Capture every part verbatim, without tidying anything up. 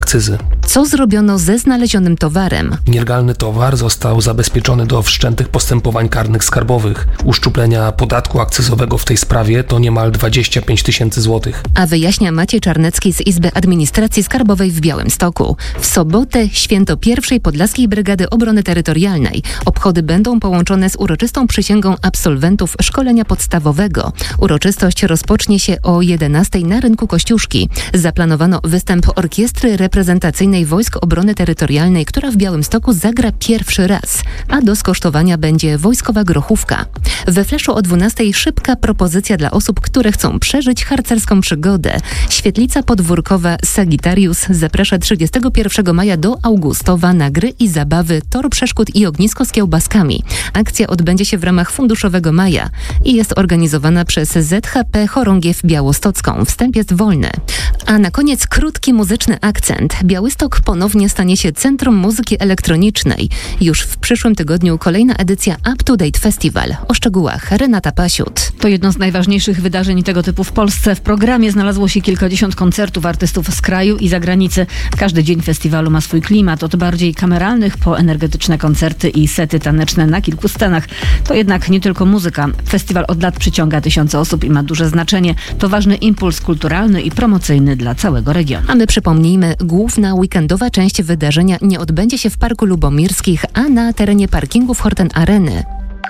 akcyzy. Co zrobiono ze znalezionym towarem? Nielegalny towar został zabezpieczony do wszczętych postępowań karnych skarbowych. Uszczuplenia podatku akcyzowego w tej sprawie to niemal dwadzieścia pięć tysięcy złotych. A wyjaśnia Maciej Czarnecki z Izby Administracji Skarbowej w Białymstoku. W sobotę święto pierwszej Podlaskiej Brygady Obrony Terytorialnej. Obchody będą połączone z uroczystą przysięgą absolwentów szkolenia podstawowego. Uroczystość rozpocznie się o jedenastej na rynku Kościuszki. Zaplanowano występ orkiestry reprezentacyjnej Wojsk Obrony Terytorialnej, która w Białymstoku zagra pierwszy raz, a do skosztowania będzie wojskowa grochówka. We Fleszu o dwunastej szybka propozycja dla osób, które chcą przeżyć harcerską przygodę. Świetlica podwórkowa Sagittarius zaprasza trzydziestego pierwszego maja do Augustowa na gry i zabawy, tor przeszkód i ognisko z kiełbaskami. Akcja odbędzie się w ramach Funduszowego Maja i jest organizowana przez Z H P Chorągiew Białostocką. Wstęp jest wolny. A na koniec krótki muzyczny akcent. Białystok ponownie stanie się Centrum Muzyki Elektronicznej. Już w przyszłym tygodniu kolejna edycja Up to Date Festival. O szczegółach Renata Pasiut. To jedno z najważniejszych wydarzeń tego typu w Polsce. W programie znalazło się kilkadziesiąt koncertów artystów z kraju i zagranicy. Każdy dzień festiwalu ma swój klimat. Od bardziej kameralnych po energetyczne koncerty i sety taneczne na kilku scenach. To jednak nie tylko muzyka. Festiwal od lat przyciąga tysiące osób i ma duże znaczenie. To ważny impuls kulturalny i promocyjny dla całego regionu. A my przypomnijmy, główna weekendowa część wydarzenia nie odbędzie się w Parku Lubomirskich, a na terenie parkingów Horten Areny.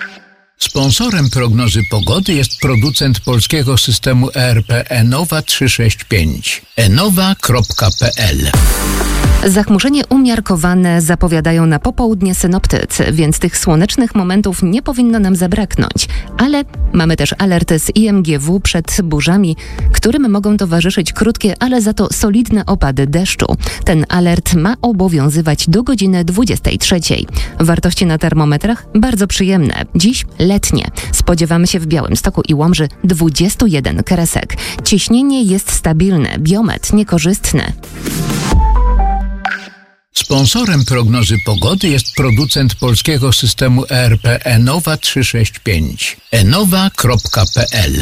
Sponsorem prognozy pogody jest producent polskiego systemu E R P Enowa trzysta sześćdziesiąt pięć. enowa kropka p l. Zachmurzenie umiarkowane zapowiadają na popołudnie synoptycy, więc tych słonecznych momentów nie powinno nam zabraknąć. Ale mamy też alerty z I M G W przed burzami, którym mogą towarzyszyć krótkie, ale za to solidne opady deszczu. Ten alert ma obowiązywać do godziny dwudziestej trzeciej. Wartości na termometrach bardzo przyjemne. Dziś letnie. Spodziewamy się w Białymstoku i Łomży dwudziestu jeden kresek. Ciśnienie jest stabilne, biometr niekorzystny. Sponsorem prognozy pogody jest producent polskiego systemu E R P Enowa trzysta sześćdziesiąt pięć. enowa kropka p l.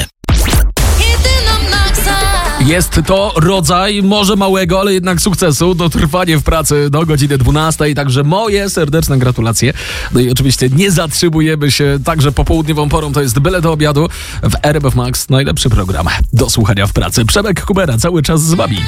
Jest to rodzaj może małego, ale jednak sukcesu. Dotrwanie w pracy do godziny dwunastej, także moje serdeczne gratulacje. No i oczywiście nie zatrzymujemy się także popołudniową porą, to jest byle do obiadu w R M F Max. Najlepszy program do słuchania w pracy. Przemek Kubera cały czas z wami.